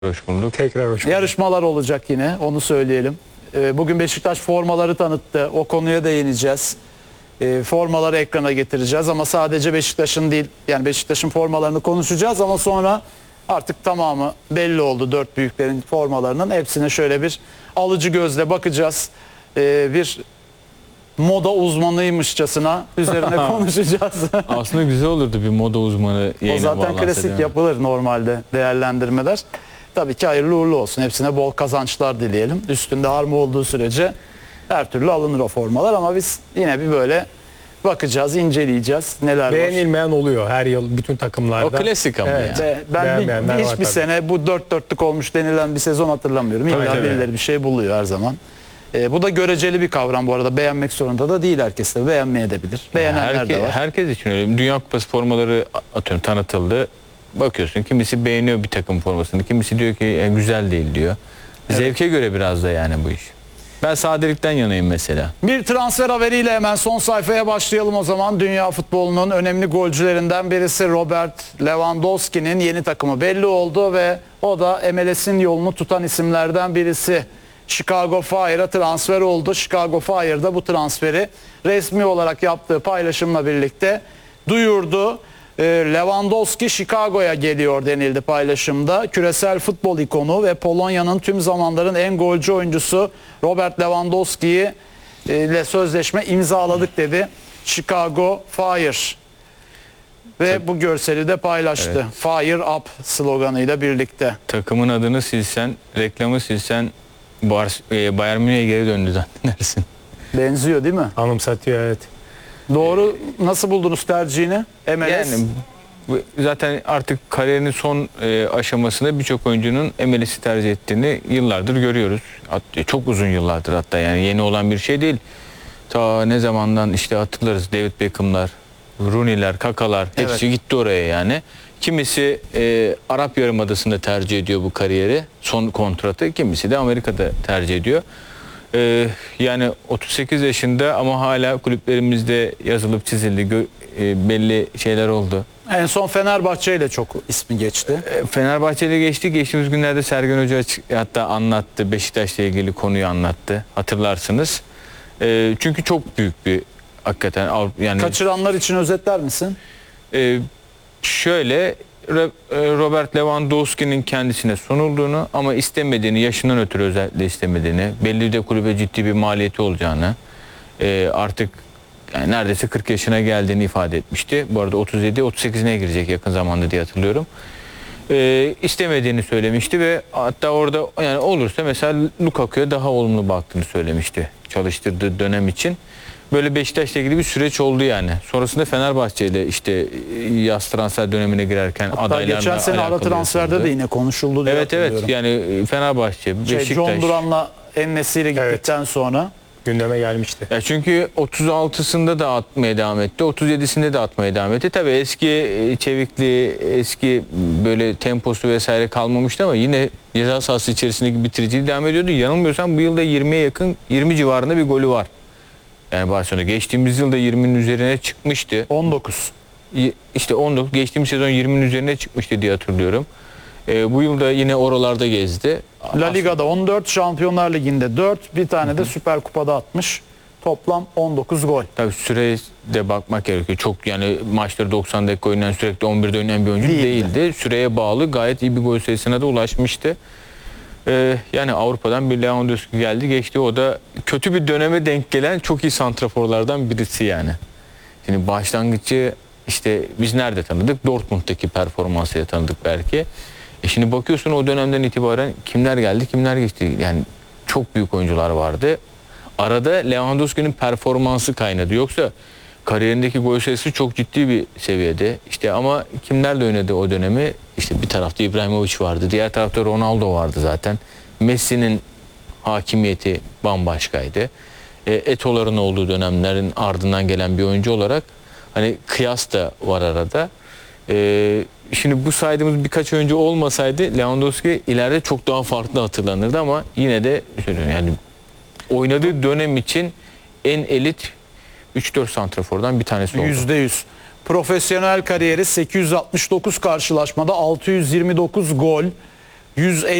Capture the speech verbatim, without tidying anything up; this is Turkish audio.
Hoş bulduk. Tekrar hoş bulduk. Yarışmalar olacak yine, onu söyleyelim. Bugün Beşiktaş formaları tanıttı. O konuya değineceğiz. Formaları ekrana getireceğiz ama sadece Beşiktaş'ın değil, yani Beşiktaş'ın formalarını konuşacağız ama sonra artık tamamı belli oldu. Dört büyüklerin formalarının hepsine şöyle bir alıcı gözle bakacağız. Bir moda uzmanıymışçasına üzerine konuşacağız. Aslında güzel olurdu bir moda uzmanı O yayına zaten bağlansa, klasik değil mi? yapılır normalde değerlendirmeler. Tabii ki hayırlı uğurlu olsun. Hepsine bol kazançlar dileyelim. Üstünde harma olduğu sürece her türlü alınır o formalar ama biz yine bir böyle bakacağız, inceleyeceğiz. Neler var. Beğenilmeyen oluyor her yıl bütün takımlarda. O klasik ama Evet. ya. Ve ben bir, Beğenmeyenler bir- var hiçbir tabii. sene bu dört dörtlük olmuş denilen bir sezon hatırlamıyorum. İlla Tabii, tabii. birileri bir şey buluyor her zaman. Ee, bu da göreceli bir kavram bu arada. Beğenmek zorunda da değil herkes de. Beğenmeyebilir. Beğenenler Herke- de var. Herkes için öyle. Dünya Kupası formaları atıyorum tanıtıldı. Bakıyorsun kimisi beğeniyor bir takım formasını. Kimisi diyor ki "E, güzel değil" diyor. Zevke göre biraz da yani bu iş. Ben sadelikten yanayım mesela. Bir transfer haberiyle hemen son sayfaya başlayalım o zaman. Dünya futbolunun önemli golcülerinden birisi Robert Lewandowski'nin yeni takımı belli oldu ve o da M L S'in yolunu tutan isimlerden birisi. Chicago Fire'a transfer oldu. Chicago Fire da bu transferi resmi olarak yaptığı paylaşımla birlikte duyurdu. Ee, Lewandowski Chicago'ya geliyor denildi paylaşımda. Küresel futbol ikonu ve Polonya'nın tüm zamanların en golcü oyuncusu Robert Lewandowski'yi e, ile sözleşme imzaladık dedi Chicago Fire. Ve bu görseli de paylaştı. Evet. Fire Up sloganıyla birlikte. Takımın adını silsen, reklamı silsen Bar e, Bayern Münih'e geri döndü zannedersin. Benziyor değil mi? Anımsatıyor, evet. Doğru. Nasıl buldunuz tercihini? M L S. Yani bu- zaten artık kariyerinin son e, aşamasında birçok oyuncunun M L S'i tercih ettiğini yıllardır görüyoruz. Hat- çok uzun yıllardır hatta, yani yeni olan bir şey değil. Ta ne zamandan işte hatırlarız, David Beckham'lar, Rooney'ler, Kaka'lar hepsi Evet. gitti oraya yani. Kimisi e, Arap Yarımadası'nda tercih ediyor bu kariyeri, son kontratı. Kimisi de Amerika'da tercih ediyor. E, yani otuz sekiz yaşında ama hala kulüplerimizde yazılıp çizildi. Gö- e, belli şeyler oldu. En son Fenerbahçe ile çok ismi geçti. E, Fenerbahçe'yle geçti. Geçtiğimiz günlerde Sergen Hoca açık- hatta anlattı. Beşiktaş'la ilgili konuyu anlattı. Hatırlarsınız. E, çünkü çok büyük bir hakikaten Avrupa- yani Kaçıranlar için özetler misin? e, şöyle Re- e, Robert Lewandowski'nin kendisine sunulduğunu ama istemediğini, yaşından ötürü özellikle istemediğini, belli de kulübe ciddi bir maliyeti olacağını, e, artık yani neredeyse kırk yaşına geldiğini ifade etmişti. Bu arada otuz yedi otuz sekizine girecek yakın zamanda diye hatırlıyorum. E, istemediğini söylemişti ve hatta orada yani olursa mesela Lukaku'ya daha olumlu baktığını söylemişti çalıştırdığı dönem için. Böyle Beşiktaş'la ilgili bir süreç oldu yani. Sonrasında Fenerbahçe ile işte yaz transfer dönemine girerken Hatta adaylarla geçen sene ara alakalı transferde yazıldı. de yine konuşuldu diye Evet evet, hatırlıyorum. yani Fenerbahçe, Şey, Beşiktaş. John Duran'la En-Nesyri gittikten sonra. Gündeme gelmişti. Ya çünkü otuz altısında da atmaya devam etti. otuz yedisinde de atmaya devam etti. Tabii eski e, çevikliği, eski böyle temposu vesaire kalmamıştı ama yine ceza sahası içerisindeki bitiriciliği devam ediyordu. Yanılmıyorsam bu yılda yirmiye yakın, yirmi civarında bir golü var. Yani Barcelona geçtiğimiz yılda yirminin üzerine çıkmıştı. on dokuz. Y- İşte on dokuz, geçtiğimiz sezon yirminin üzerine çıkmıştı diye hatırlıyorum. Ee, bu yılda yine oralarda gezdi. La Liga'da on dört, Şampiyonlar Ligi'nde dört, bir tane de Süper Kupa'da atmış. Toplam on dokuz gol. Tabii süreye de bakmak gerekiyor. Çok yani maçları doksan dakika oynayan, sürekli on birde oynayan bir oyuncu Değildi. değildi. Süreye bağlı gayet iyi bir gol sayısına da ulaşmıştı. Ee, yani Avrupa'dan bir Lewandowski geldi geçti. O da kötü bir döneme denk gelen çok iyi santraforlardan birisi yani. Şimdi başlangıcı işte biz nerede tanıdık? Dortmund'daki performansıyla tanıdık belki. E şimdi bakıyorsun o dönemden itibaren kimler geldi, kimler geçti. Yani çok büyük oyuncular vardı. Arada Lewandowski'nin performansı kaynadı. Yoksa kariyerindeki gol sayısı çok ciddi bir seviyede. İşte ama kimlerle oynadı o dönemi? İşte bir tarafta İbrahimovic vardı. Diğer tarafta Ronaldo vardı zaten. Messi'nin hakimiyeti bambaşkaydı. E, Eto'ların olduğu dönemlerin ardından gelen bir oyuncu olarak hani kıyas da var arada. E, şimdi bu saydığımız birkaç oyuncu olmasaydı Lewandowski ileride çok daha farklı hatırlanırdı ama yine de yani oynadığı dönem için en elit üç dört santrafordan bir tanesi oldu. yüzde yüz. Profesyonel kariyeri sekiz yüz altmış dokuz karşılaşmada altı yüz yirmi dokuz gol. yüz elli